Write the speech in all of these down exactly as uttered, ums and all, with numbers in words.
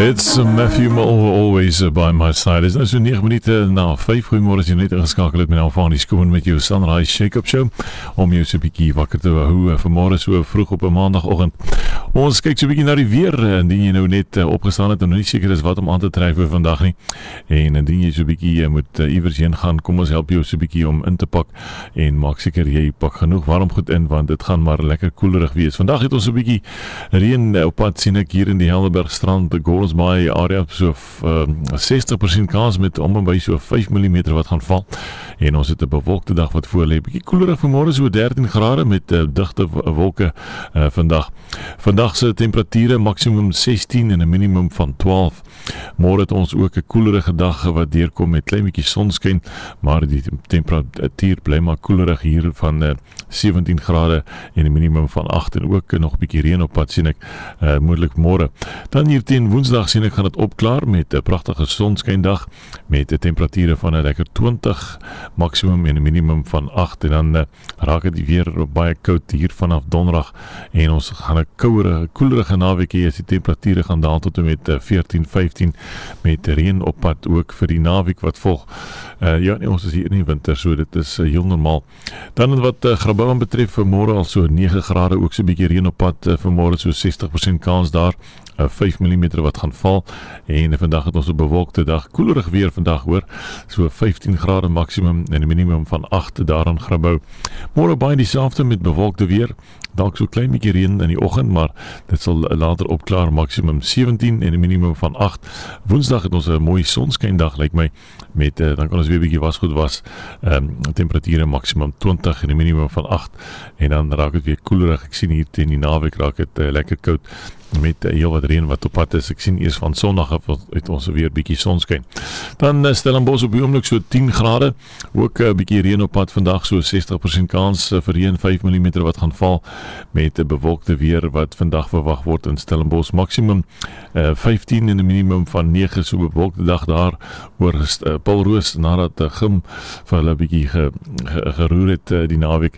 It's Matthew Mull, always by my side. Is nou so negen minute na vyf. Goeiemôre, as jy net ingeskakel het met Alfani Skoon met jou Sunrise Shake-up Show, om jou so 'n bietjie wakker te hou vanmôre so vroeg op 'n maandagoggend. Ons kyk so 'n bietjie na die weer, indien jy nou net opgestaan het en nog nie seker is wat om aan te trek vir vandag nie, en indien jy so 'n bietjie moet uh, iewers heen gaan, kom ons help jou so 'n bietjie om in te pak, en maak seker jy pak genoeg warm goed in, want dit gaan maar lekker koelerig wees. Vandag het ons so 'n bietjie reën op pad, sien ek hier in die Helderbergstrand, die Gordons Bay area, so uh, sestig persent kans met om en by so vyf millimeter wat gaan val, en ons het 'n bewolkte dag wat voor lê, bietjie koelerig vanmôre, so dertien grade met uh, digte wolke uh, vandag. Vandag se temperature maksimum sestien en 'n minimum van twaalf. Môre het ons ook 'n koelerige dag wat deurkom met klein bietjie sonskyn, maar die temperatuur bly maar koelerig hier van uh, sewentien grade en 'n minimum van agt, en ook uh, nog 'n bietjie reën op pad sien ek uh, moontlik môre. Dan hier teen Woensdag sien ek gaan dit opklaar met 'n pragtige sonskyndag met 'n temperature van 'n lekker twintig maksimum en 'n minimum van agt, en dan uh, raak dit weer baie koud hier vanaf Donderdag, en ons gaan 'n kouere, koelerige naweek hê as die temperature gaan daal tot en met uh, veertien, vyftien met reën op pad ook vir die naweek wat volg. Uh, ja, nee, ons is hier in die winter, so dit is uh, heel normaal. Dan wat uh, Grabouw betref, vanmôre al so nege grade, ook so 'n bietjie reën op pad, uh, vanmôre so sestig persent kans daar, uh, vyf millimeter wat gaan val, en uh, vandag het ons 'n bewolkte dag, koelerig weer vandag hoor, so vyftien grade maksimum en 'n minimum van agt daar in Grabouw. Môre baie dieselfde met bewolkte weer, dalk so klein bietjie reën in die oggend, maar dit sal later opklaar, maksimum sewentien en 'n minimum van agt. Woensdag het ons 'n mooi sonskyndag lyk my, met uh, dan kan ons weer bietjie wasgoed was, um, temperature maksimum twintig en 'n minimum van agt, en dan raak dit weer koelerig. Ek sien hier teen die naweek raak dit uh, lekker koud met uh, heel wat reën wat op pad is. Ek sien eers van Sondag af het ons weer bietjie sonskyn. Dan uh, Stellenbosch op die oomblik so tien grade, ook 'n uh, bietjie reën op pad vandag, so sestig persent kans uh, vir reën, vyf millimeter wat gaan val, met 'n uh, bewolkte weer wat vandag verwag word in Stellenbosch, maksimum uh, vyftien en 'n minimum van nege, so bewolkte dag daar oor uh, Paulroos, nadat uh, Gim vir hulle bietjie ge, ge, geroer het uh, die naweek.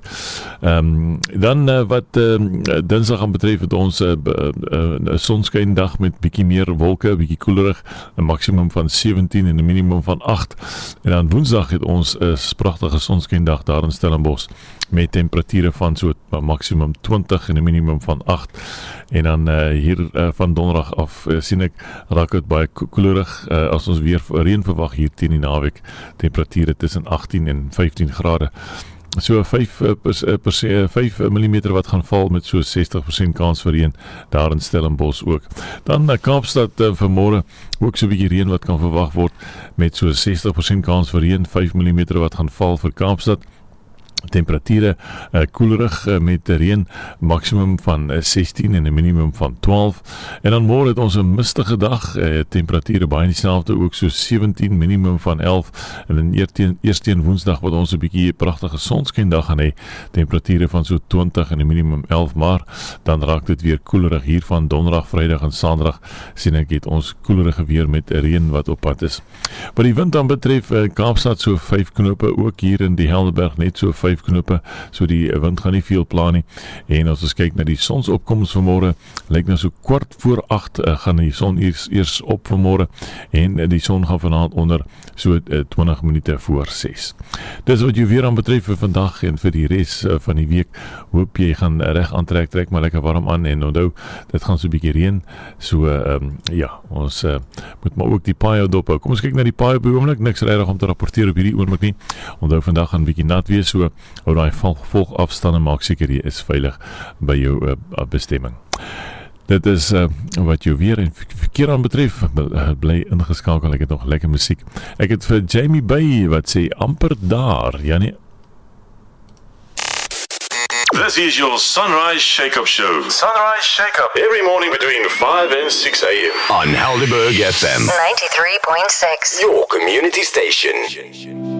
Um, dan uh, wat uh, Dinsdag aan betref het ons uh, uh, 'n sonskyndag met bietjie meer wolke, bietjie koelerig, 'n maksimum van sewentien en 'n minimum van agt. En dan Woensdag het ons 'n pragtige sonskyndag daar in Stellenbosch met temperature van so 'n maksimum twintig en 'n minimum van agt. En dan uh, hier uh, van Donderdag af uh, sien ek raak dit baie koelerig uh, as ons weer reën verwag hier teen die naweek, temperature tussen agtien en vyftien grade. So vyf millimeter wat gaan val met so sestig persent kans vir reën daar in Stellenbosch ook. Dan uh, Kaapstad uh, vanmôre ook so 'n bietjie reën wat kan verwag word met so sestig persent kans vir reën, vyf millimeter wat gaan val vir Kaapstad. Temperature uh, koelerig uh, met reën, maksimum van uh, sestien en 'n minimum van twaalf. En dan môre het ons 'n mistige dag, uh, temperature baie dieselfde, ook so sewentien, minimum van elf. En dan eers teen Woensdag wat ons 'n bietjie pragtige sonskyndag gaan hê, temperature van so twintig en 'n minimum elf, maar dan raak dit weer koelerig hier van Donderdag, Vrydag en Saterdag sien ek het ons koelerige weer met reën wat op pad is. Wat die wind dan betref, uh, Kaapstad so vyf knope, ook hier in die Helderberg net so vyf knope, so die wind gaan nie veel pla nie. En as ons kyk na die sonsopkoms vanmôre, lyk nou so kwart voor agt uh, gaan die son eers, eers op vanmôre, en uh, die son gaan vanaand onder so uh, twintig minute voor ses. Dis wat jy weer aan betref vir vandag en vir die res uh, van die week. Hoop jy gaan reg aantrek, trek maar lekker warm aan, en onthou, dit gaan so 'n bietjie reën, so uh, um, ja, ons uh, moet maar ook die paai dop hou. Kom ons kyk na die paai op die oomblik, niks regtig om te rapporteer op hierdie oomblik nie. Onthou, vandag gaan 'n bietjie nat wees, so hou daai volg afstand en maak seker jy is veilig by jou uh, bestemming. Dit is uh, wat jou weer en verkeer aan betref, bly ingeskakel, ek het nog lekker musiek. Ek het vir Jamie Bay wat sê amper daar, Janie. This is your Sunrise Shake-up Show. Sunrise Shake-up. Every morning between five and six a.m. on Helderberg F M. ninety-three point six. Your community station.